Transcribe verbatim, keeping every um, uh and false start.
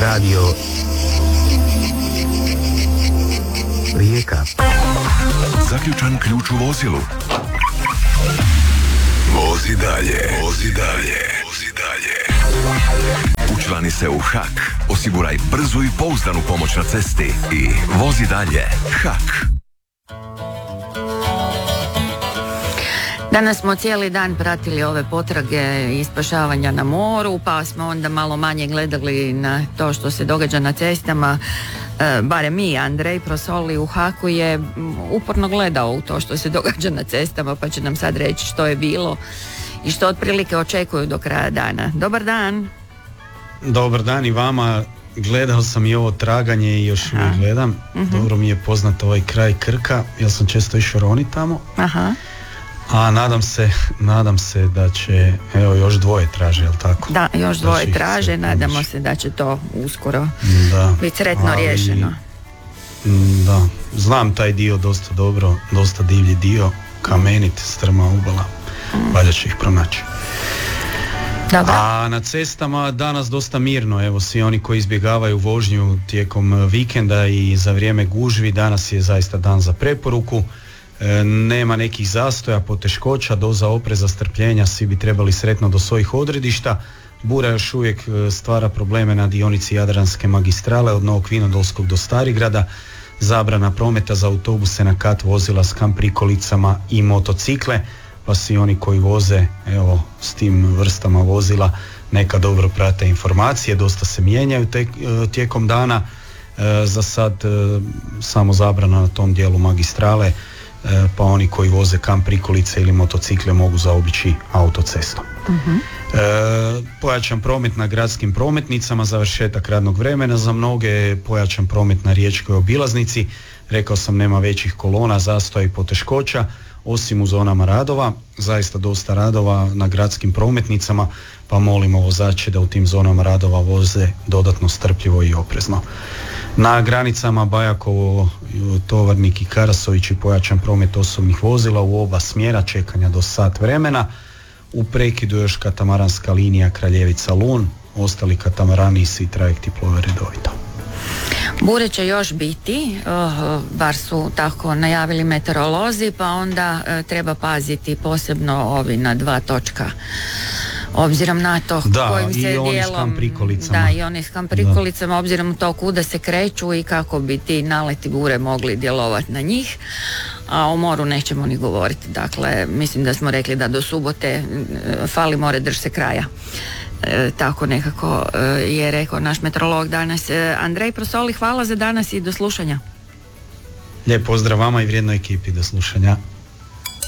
Radio Rijeka. Zaključan ključ u vozilu. Vozi dalje, vozi dalje, vozi dalje. Učlani se u Hak, osiguraj brzu i pouzdanu pomoć na cesti i vozi dalje. Hak. Danas smo cijeli dan pratili ove potrage i spašavanja na moru, pa smo onda malo manje gledali na to što se događa na cestama. E, barem mi, Andrej Prosoli u Haku je uporno gledao u to što se događa na cestama, pa će nam sad reći što je bilo i što otprilike očekuju do kraja dana. Dobar dan. Dobar dan i vama. Gledao sam i ovo traganje i još uvijek gledam. Uh-huh. Dobro mi je poznat ovaj kraj Krka, jer sam često išao roni tamo. Aha. A nadam se, nadam se da će, evo još dvoje traže, jel tako? Da, još dvoje da traže, nadamo pomoći. Se da će to uskoro da, biti sretno ali, riješeno. Da, znam taj dio dosta dobro, dosta divlji dio, kamenit, strma obala, mm. valja će ih pronaći. Dobre. A na cestama danas dosta mirno, evo svi oni koji izbjegavaju vožnju tijekom vikenda i za vrijeme gužvi, danas je zaista dan za preporuku. E, nema nekih zastoja, poteškoća, doza opreza, strpljenja, svi bi trebali sretno do svojih odredišta. Bura još uvijek stvara probleme na dionici Jadranske magistrale od Novog Vinodolskog do Starigrada, zabrana prometa za autobuse na kat vozila s kamp prikolicama i motocikle, pa svi oni koji voze evo s tim vrstama vozila neka dobro prate informacije, dosta se mijenjaju te, tijekom dana. E, za sad e, samo zabrana na tom dijelu magistrale, pa oni koji voze kamp prikolice ili motocikle mogu zaobići autocestom. Uh-huh. E, pojačan promet na gradskim prometnicama, završetak radnog vremena za mnoge, pojačan promet na riječkoj obilaznici, rekao sam nema većih kolona, zastoja i poteškoća, osim u zonama radova, zaista dosta radova na gradskim prometnicama, pa molimo vozače da u tim zonama radova voze dodatno strpljivo i oprezno. Na granicama Bajakovo, Tovarnik i Karasović i pojačan promet osobnih vozila u oba smjera, čekanja do sat vremena. U prekidu još katamaranska linija Kraljevica-Lun, ostali katamarani i svi trajekti plove redovito. Bure će još biti, uh, bar su tako najavili meteorolozi, pa onda uh, treba paziti posebno ovi na dva točka. Obzirom na to da, kojim se dijelom da i oni s kamprikolicama, obzirom to kuda se kreću i kako bi ti naleti bure mogli djelovati na njih, a o moru nećemo ni govoriti. Dakle, mislim da smo rekli da do subote fali more, drž se kraja. E, tako nekako e, je rekao naš meteorolog danas. E, Andrej Prosoli, hvala za danas i do slušanja. Lijep pozdrav vama i vrijednoj ekipi, do slušanja.